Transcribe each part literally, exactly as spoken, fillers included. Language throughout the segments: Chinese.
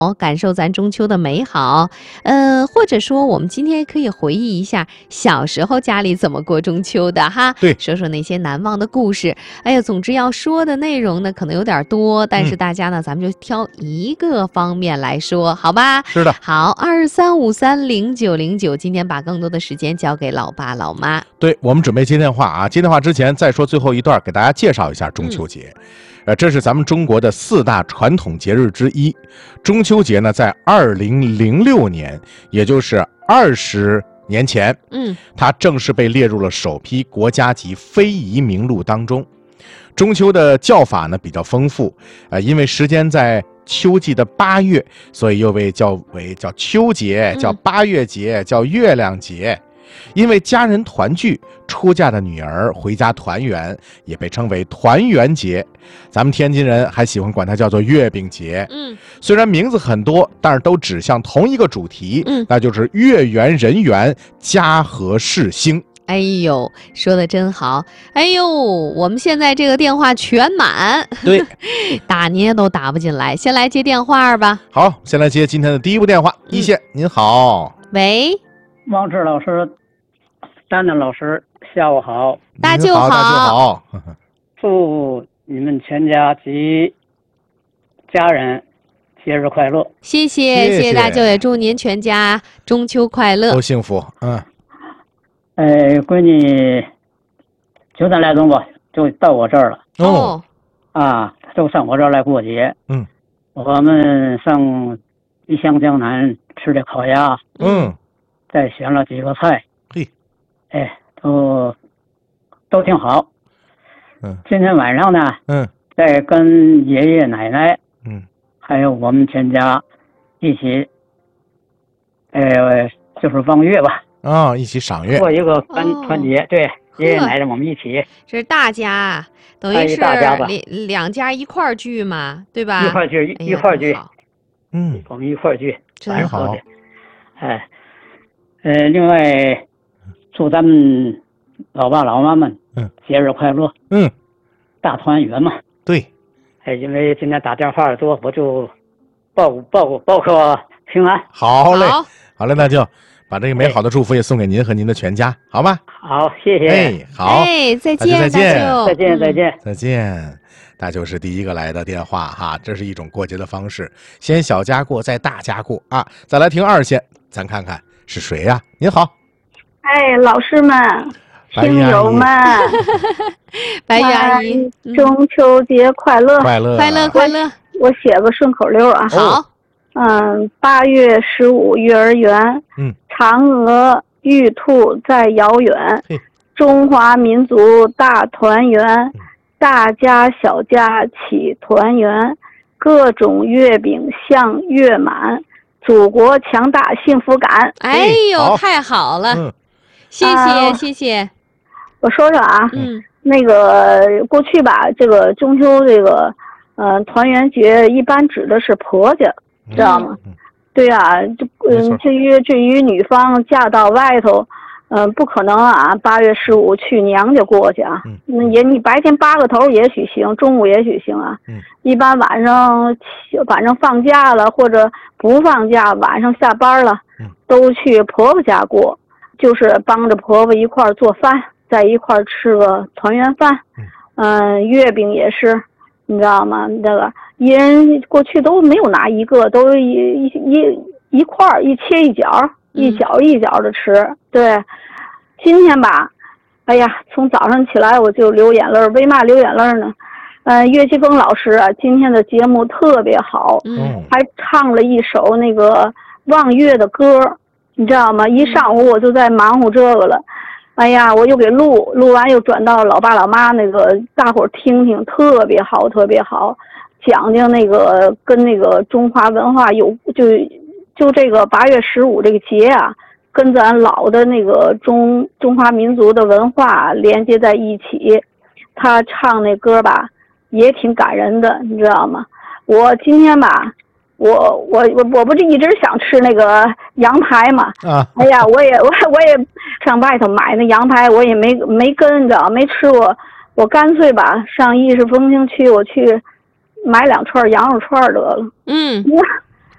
感受咱中秋的美好，呃，或者说我们今天可以回忆一下小时候家里怎么过中秋的哈， 对， 说说那些难忘的故事。哎呀，总之要说的内容呢可能有点多，但是大家呢、嗯、咱们就挑一个方面来说，好吧？ 是的。 好，二三五三零九零九，今天把更多的时间交给老爸老妈。 对，我们准备接电话啊，接电话之前再说最后一段，给大家介绍一下中秋节。嗯呃，这是咱们中国的四大传统节日之一。中秋节呢，在二零零六年，也就是二十年前， 嗯， 它正式被列入了首批国家级非遗名录当中。中秋的叫法呢比较丰富，呃，因为时间在秋季的八月，所以又被叫为叫秋节，叫八月节，叫月亮节。因为家人团聚，出嫁的女儿回家团圆，也被称为团圆节。咱们天津人还喜欢管它叫做月饼节。 嗯， 虽然名字很多，但是都指向同一个主题， 嗯， 那就是月圆人圆，家和事兴。 哎呦，说的真好！哎呦，我们现在这个电话全满， 对， 打您也都打不进来，先来接电话吧。 好，先来接今天的第一部电话，嗯、一线，您好， 喂， 王志老师。丹丹老师，下午好， 大舅好， 大舅好， 祝你们全家及家人节日快乐！ 谢谢，谢谢大舅，也祝您全家中秋快乐， 都幸福。嗯， 呃，闺女九点来钟吧，就到我这儿了。 哦， 啊，就上我这儿来过节。 嗯， 我们上丽湘江南吃的烤鸭。 嗯， 再选了几个菜。 嘿。 哎，都都挺好。 嗯， 今天晚上呢， 嗯， 再跟爷爷奶奶， 嗯， 还有我们全家一起，呃，就是望月吧。 啊、哦，一起赏月， 过一个团团结。哦、对，爷爷奶奶我们一起。 这是大家，等于是两两家一块儿聚嘛，对吧？ 一块儿聚， 哎、 一块儿聚。 嗯， 我们一块儿聚， 真好。 哎，呃，另外。祝咱们老爸老妈们， 嗯， 节日快乐， 嗯， 大团圆嘛。 对， 哎，因为今天打电话的多，我就报报报个平安。 好嘞，好, 好嘞，那就把这个美好的祝福也送给您和您的全家，好吗？ 好，谢谢。 哎，好， 哎，再见， 再见， 再见，再见， 再见。大舅是第一个来的电话哈，这是一种过节的方式，先小家过，再大家过啊。再来听二线，咱看看是谁呀、啊？您好。 哎，老师们，听友们， 白玉阿姨， 中秋节快乐！ 快乐， 快乐，快乐！ 我写个顺口溜啊。 好。 嗯，八月十五幼儿园， 嗯， 嫦娥玉兔在遥远，中华民族大团圆，嗯、大家小家齐团圆，各种月饼像月满，祖国强大幸福感。 哎呦，太好了！ 嗯谢谢、啊、谢谢， 我说说啊， 嗯， 那个过去吧，这个中秋这个，呃，团圆节一般指的是婆家， 嗯、 知道吗？ 嗯、 对啊，就嗯，至于至于女方嫁到外头，嗯、呃，不可能啊，八月十五去娘家过去啊，嗯，也你白天扒个头也许行，中午也许行啊， 嗯， 一般晚上晚上放假了或者不放假，晚上下班了， 嗯， 都去婆婆家过。就是帮着婆婆一块儿做饭，在一块儿吃个团圆饭。嗯、呃，月饼也是，你知道吗？那个一人过去都没有拿一个，都一一一一块儿一切一角，一角一角的吃。嗯、对，今天吧，哎呀，从早上起来我就流眼泪，为嘛流眼泪呢？呃，岳奇峰老师啊，今天的节目特别好， 嗯， 还唱了一首那个望月的歌。你知道吗？一上午我就在忙活这个了，哎呀，我又给录，录完又转到老爸老妈那个，大伙儿听听，特别好，特别好，讲讲那个跟那个中华文化有，就就这个八月十五这个节啊，跟咱老的那个中中华民族的文化连接在一起。他唱那歌吧，也挺感人的，你知道吗？我今天吧。我我我我不是一直想吃那个羊排嘛？ 啊！ 哎呀，我也我我也上外头买那羊排，我也没没跟着，没吃过。我干脆吧，上意式风情区，我去买两串羊肉串得了。 嗯，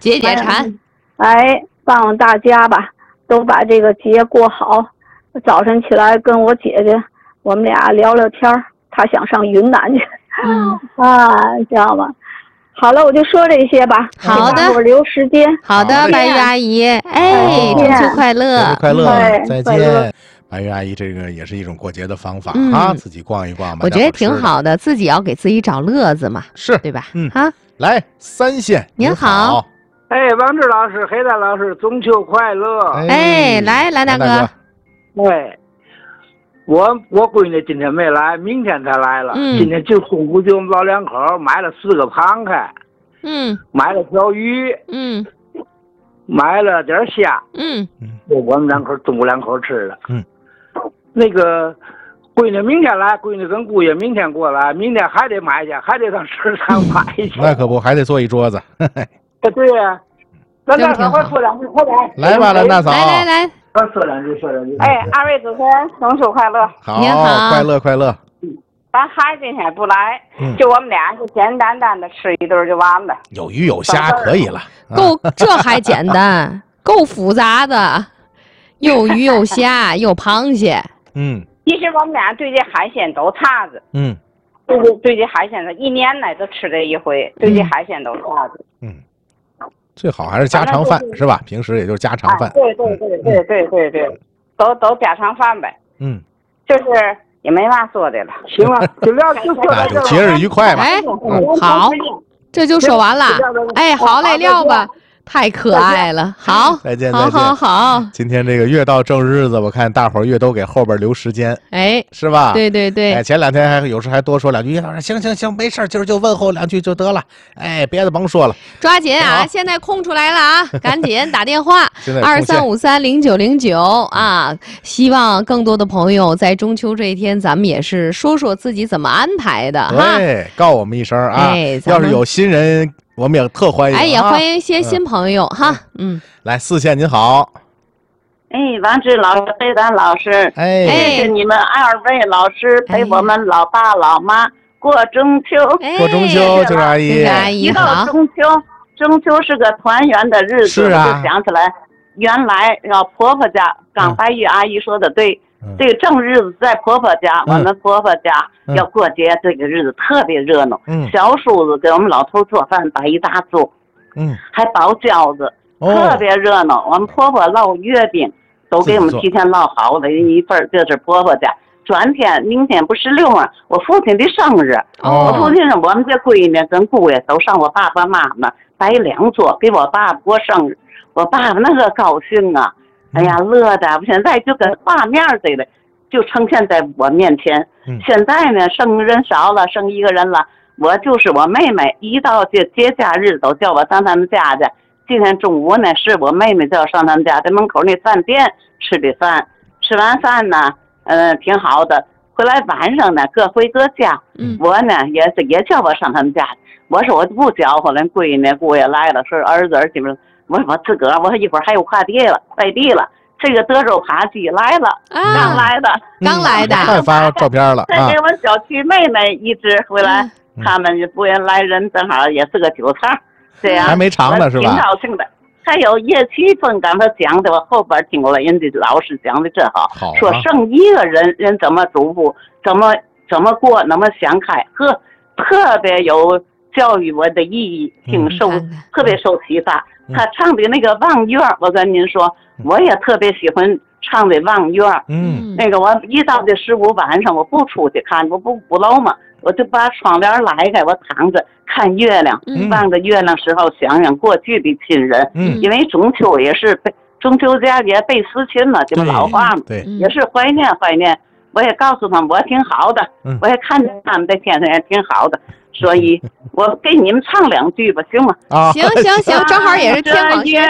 解解馋。 哎，望大家吧，都把这个节过好。早晨起来跟我姐姐，我们俩聊聊天儿，她想上云南去， 嗯啊，知道吗？好了，我就说这些吧。 好的， 我留时间。 好的， 好嘞白玉阿姨，哎，中秋快乐， 中秋快乐， 哎再快乐见。白玉阿姨，这个也是一种过节的方法嗯啊，自己逛一逛，买我觉得点吃的。 挺好的，自己要给自己找乐子嘛， 是， 对吧？ 嗯啊， 来三线， 您好好， 哎，王志老师、黑蛋老师，中秋快乐！ 哎，来来大哥， 对，我我闺女今天没来，明天才来了。 嗯今天就中午就我们老两口买了四个螃蟹， 嗯买了条鱼， 嗯买了点虾， 嗯我们两口中午两口吃的。 嗯， 那个闺女明天来，闺女跟姑爷明天过来，明天还得买去，还得上市场买去。 那可不，还得做一桌子。 对呀，咱大伙儿说两句，快点。 来吧，兰大嫂， 来来来， 说两句，说两句。 哎，二位主持人，中秋快乐！ 好， 您好快乐快乐。 咱孩子今天不来， 嗯就我们俩就简简单单的吃一顿就完了。 有鱼有虾可以了，啊够这还简单，够复杂的，又鱼又虾又螃蟹， 嗯其实我们俩对这海鲜都差着， 嗯对这对这海鲜的一年来都吃这一回，对这海鲜都差着。 嗯，最好还是家常饭是吧？平时也就是家常饭。 哎对对对对对对对，都都家常饭呗。 嗯， 就是也没嘛说的了。 行了，就聊就说到这儿吧。 那就节日愉快吧。 哎， 嗯好，这就说完了。哎，好嘞，撂吧，太可爱了。好， 再见好再见好好， 今天这个越到正日子，我看大伙儿越都给后边留时间， 哎， 是吧？ 对对对哎，，前两天还有时还多说两句，叶老师，行行行，没事儿，今儿就问候两句就得了，哎，别的甭说了。 抓紧啊！ 好现在空出来了啊，赶紧打电话现在二空线三五三零九零九啊！希望更多的朋友在中秋这一天，咱们也是说说自己怎么安排的哈。 对，告我们一声啊！ 哎咱们要是有新人，我们也特欢迎、啊。 哎，也欢迎一些新朋友哈。嗯， 来四线，您好。 哎，王志老师、黑丹老师， 哎哎谢谢你们二位老师陪我们老爸老妈过中秋。 哎， 过中秋，就是阿这姨个。阿姨一到好。 中秋，中秋是个团圆的日子， 是啊我就想起来，原来要婆婆家，刚白玉阿姨说的对， 嗯这个正日子在婆婆家， 嗯我们婆婆家嗯要过节，这个日子特别热闹。 嗯小叔子给我们老头做饭，摆一大桌， 嗯， 还包饺子， 哦特别热闹。我们婆婆烙月饼，都给我们提前烙好了一份儿，这是婆婆家。转天明天不十六啊，我父亲的生日， 哦我父亲我们这闺女跟姑爷都上我爸爸妈妈摆两桌给我爸爸过生日，我爸爸那个高兴啊，哎呀乐的，我现在就跟画面似的，就呈现在我面前。 嗯现在呢，生人少了，剩一个人了，我就是我妹妹，一到这节假日都叫我上他们家去。今天中午呢，是我妹妹叫我上他们家，在门口那饭店吃的饭，吃完饭呢，嗯、挺好的。回来晚上呢，各回各家。 嗯我呢也是也叫我上他们家，我说我不叫唤了，闺女姑爷来了，说儿子儿媳妇，我说我自个儿，我说一会儿还有快递了，快递了，这个德州扒鸡来了，刚啊， 来的， 刚来的嗯太发照片了啊再给！我小区妹妹一直回来， 嗯他们不愿来人，正好也是个酒菜，这样还没尝呢是吧我挺高兴的。还有叶启峰刚才讲的，我后边听了人家老师讲的真好， 好啊说剩一个人人怎么嘱咐，怎么怎么过，那么想开，呵，特别有教育我的意义，挺受、 嗯看看特别受启发。 嗯他唱的那个望月，我跟您说，我也特别喜欢唱的望月。 嗯那个我一到这十五晚上，我不出去看，我不不漏嘛，我就把窗帘拉开，我躺着看月亮， 嗯望着月亮时候想想过去的亲人， 嗯， 因为中秋也是被中秋佳节倍思亲嘛，这不老话嘛， 对， 嗯也是怀念怀念。我也告诉他们我挺好的， 嗯我也看见他们在天上也挺好的，所以我给你们唱两句吧，行吗？ 啊， 行行行，正好也是天广这月